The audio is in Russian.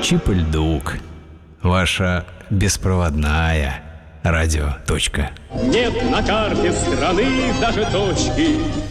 Чип-льдук. Ваша беспроводная радиоточка. Нет на карте страны даже точки,